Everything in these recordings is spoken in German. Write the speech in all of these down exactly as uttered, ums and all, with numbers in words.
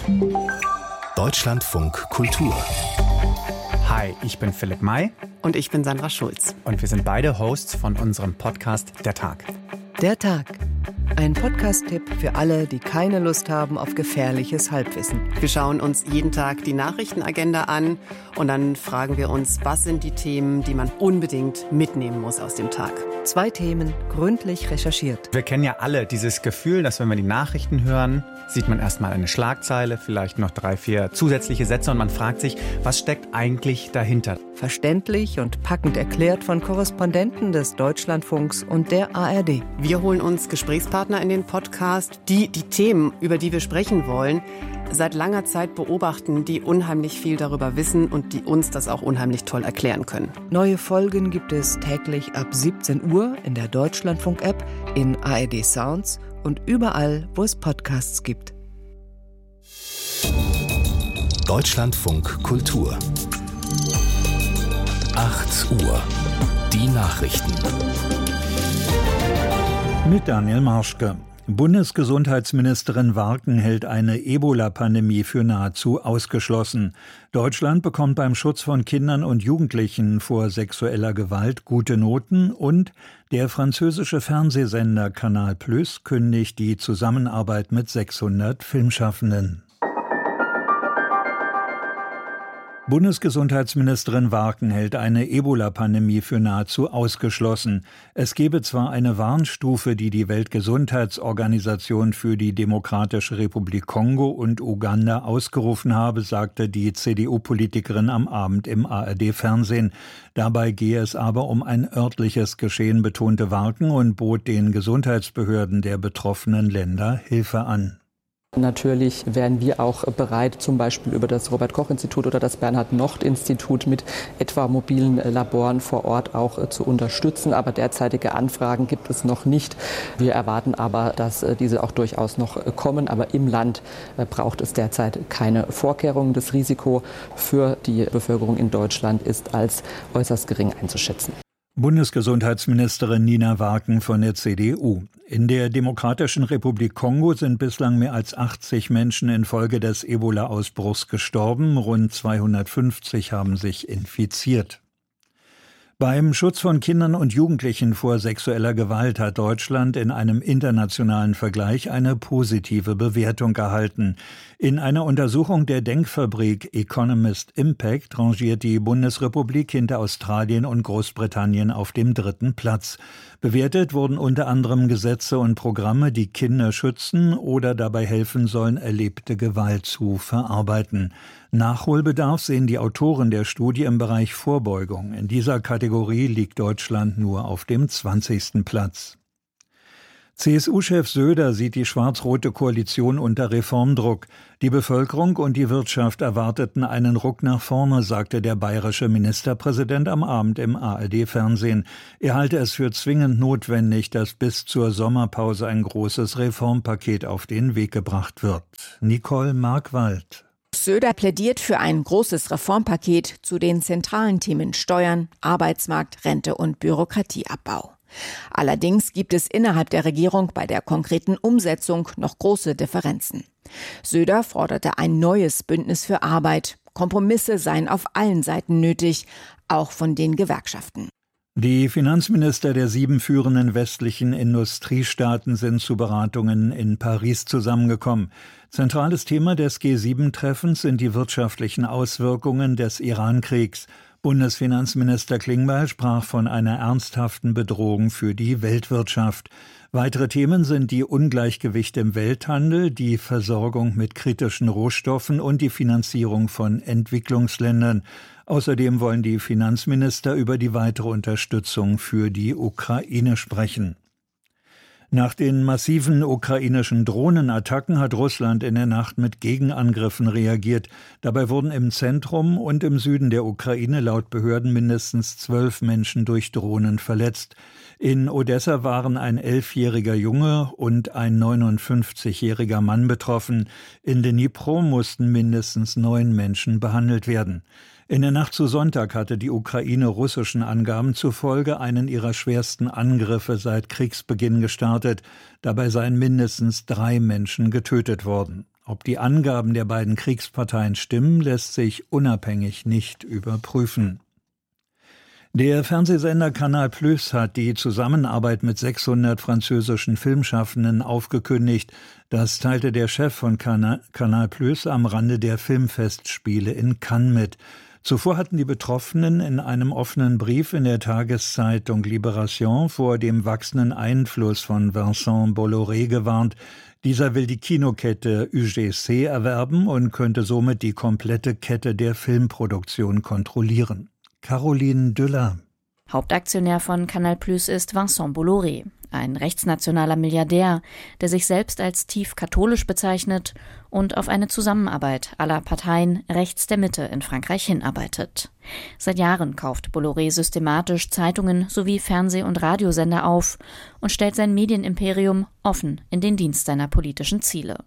Deutschlandfunk Kultur. Hi, ich bin Philipp May. Und ich bin Sandra Schulz. Und wir sind beide Hosts von unserem Podcast Der Tag. Der Tag. Ein Podcast-Tipp für alle, die keine Lust haben auf gefährliches Halbwissen. Wir schauen uns jeden Tag die Nachrichtenagenda an und dann fragen wir uns, was sind die Themen, die man unbedingt mitnehmen muss aus dem Tag. Zwei Themen, gründlich recherchiert. Wir kennen ja alle dieses Gefühl, dass wenn wir die Nachrichten hören, sieht man erstmal eine Schlagzeile, vielleicht noch drei, vier zusätzliche Sätze und man fragt sich, was steckt eigentlich dahinter? Verständlich und packend erklärt von Korrespondenten des Deutschlandfunks und der A R D. Wir holen uns Gesprächspartner in den Podcast, die die Themen, über die wir sprechen wollen, seit langer Zeit beobachten, die unheimlich viel darüber wissen und die uns das auch unheimlich toll erklären können. Neue Folgen gibt es täglich ab siebzehn Uhr in der Deutschlandfunk-App, in A R D Sounds und überall, wo es Podcasts gibt. Deutschlandfunk Kultur. acht Uhr. Die Nachrichten. Mit Daniel Marschke. Bundesgesundheitsministerin Warken hält eine Ebola-Pandemie für nahezu ausgeschlossen. Deutschland bekommt beim Schutz von Kindern und Jugendlichen vor sexueller Gewalt gute Noten und der französische Fernsehsender Canal Plus kündigt die Zusammenarbeit mit sechshundert Filmschaffenden. Bundesgesundheitsministerin Warken hält eine Ebola-Pandemie für nahezu ausgeschlossen. Es gebe zwar eine Warnstufe, die die Weltgesundheitsorganisation für die Demokratische Republik Kongo und Uganda ausgerufen habe, sagte die C D U-Politikerin am Abend im A R D-Fernsehen. Dabei gehe es aber um ein örtliches Geschehen, betonte Warken und bot den Gesundheitsbehörden der betroffenen Länder Hilfe an. Natürlich wären wir auch bereit, zum Beispiel über das Robert-Koch-Institut oder das Bernhard-Nocht-Institut mit etwa mobilen Laboren vor Ort auch zu unterstützen. Aber derzeitige Anfragen gibt es noch nicht. Wir erwarten aber, dass diese auch durchaus noch kommen. Aber im Land braucht es derzeit keine Vorkehrungen. Das Risiko für die Bevölkerung in Deutschland ist als äußerst gering einzuschätzen. Bundesgesundheitsministerin Nina Warken von der C D U. In der Demokratischen Republik Kongo sind bislang mehr als achtzig Menschen infolge des Ebola-Ausbruchs gestorben. Rund zweihundertfünfzig haben sich infiziert. Beim Schutz von Kindern und Jugendlichen vor sexueller Gewalt hat Deutschland in einem internationalen Vergleich eine positive Bewertung erhalten. In einer Untersuchung der Denkfabrik Economist Impact rangiert die Bundesrepublik hinter Australien und Großbritannien auf dem dritten Platz. Bewertet wurden unter anderem Gesetze und Programme, die Kinder schützen oder dabei helfen sollen, erlebte Gewalt zu verarbeiten. Nachholbedarf sehen die Autoren der Studie im Bereich Vorbeugung. In dieser Kategorie liegt Deutschland nur auf dem zwanzigsten Platz. C S U-Chef Söder sieht die schwarz-rote Koalition unter Reformdruck. Die Bevölkerung und die Wirtschaft erwarteten einen Ruck nach vorne, sagte der bayerische Ministerpräsident am Abend im A R D-Fernsehen. Er halte es für zwingend notwendig, dass bis zur Sommerpause ein großes Reformpaket auf den Weg gebracht wird. Nicole Markwald. Söder plädiert für ein großes Reformpaket zu den zentralen Themen Steuern, Arbeitsmarkt, Rente und Bürokratieabbau. Allerdings gibt es innerhalb der Regierung bei der konkreten Umsetzung noch große Differenzen. Söder forderte ein neues Bündnis für Arbeit. Kompromisse seien auf allen Seiten nötig, auch von den Gewerkschaften. Die Finanzminister der sieben führenden westlichen Industriestaaten sind zu Beratungen in Paris zusammengekommen. Zentrales Thema des G sieben Treffens sind die wirtschaftlichen Auswirkungen des Iran-Kriegs. Bundesfinanzminister Klingbeil sprach von einer ernsthaften Bedrohung für die Weltwirtschaft. Weitere Themen sind die Ungleichgewichte im Welthandel, die Versorgung mit kritischen Rohstoffen und die Finanzierung von Entwicklungsländern. Außerdem wollen die Finanzminister über die weitere Unterstützung für die Ukraine sprechen. Nach den massiven ukrainischen Drohnenattacken hat Russland in der Nacht mit Gegenangriffen reagiert. Dabei wurden im Zentrum und im Süden der Ukraine laut Behörden mindestens zwölf Menschen durch Drohnen verletzt. In Odessa waren ein elfjähriger Junge und ein neunundfünfzigjähriger Mann betroffen. In Dnipro mussten mindestens neun Menschen behandelt werden. In der Nacht zu Sonntag hatte die Ukraine russischen Angaben zufolge einen ihrer schwersten Angriffe seit Kriegsbeginn gestartet. Dabei seien mindestens drei Menschen getötet worden. Ob die Angaben der beiden Kriegsparteien stimmen, lässt sich unabhängig nicht überprüfen. Der Fernsehsender Canal Plus hat die Zusammenarbeit mit sechshundert französischen Filmschaffenden aufgekündigt. Das teilte der Chef von Canal, Canal Plus am Rande der Filmfestspiele in Cannes mit. Zuvor hatten die Betroffenen in einem offenen Brief in der Tageszeitung Libération vor dem wachsenden Einfluss von Vincent Bolloré gewarnt. Dieser will die Kinokette U G C erwerben und könnte somit die komplette Kette der Filmproduktion kontrollieren. Caroline Düller. Hauptaktionär von Canal Plus ist Vincent Bolloré, ein rechtsnationaler Milliardär, der sich selbst als tief katholisch bezeichnet und auf eine Zusammenarbeit aller Parteien rechts der Mitte in Frankreich hinarbeitet. Seit Jahren kauft Bolloré systematisch Zeitungen sowie Fernseh- und Radiosender auf und stellt sein Medienimperium offen in den Dienst seiner politischen Ziele.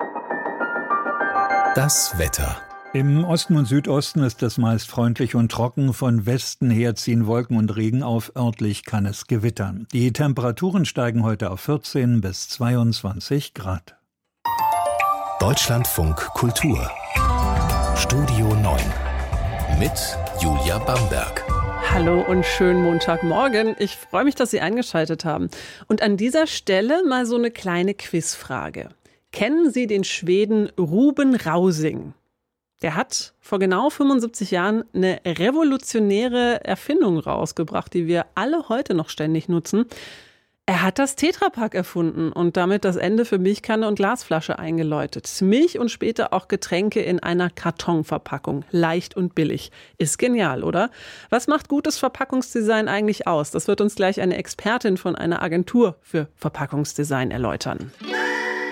Das Wetter. Im Osten und Südosten ist es meist freundlich und trocken. Von Westen her ziehen Wolken und Regen auf. Örtlich kann es gewittern. Die Temperaturen steigen heute auf vierzehn bis zweiundzwanzig Grad. Deutschlandfunk Kultur. Studio neun. Mit Julia Bamberg. Hallo und schönen Montagmorgen. Ich freue mich, dass Sie eingeschaltet haben. Und an dieser Stelle mal so eine kleine Quizfrage. Kennen Sie den Schweden Ruben Rausing? Der hat vor genau fünfundsiebzig Jahren eine revolutionäre Erfindung rausgebracht, die wir alle heute noch ständig nutzen. Er hat das Tetrapack erfunden und damit das Ende für Milchkanne und Glasflasche eingeläutet. Milch und später auch Getränke in einer Kartonverpackung. Leicht und billig. Ist genial, oder? Was macht gutes Verpackungsdesign eigentlich aus? Das wird uns gleich eine Expertin von einer Agentur für Verpackungsdesign erläutern.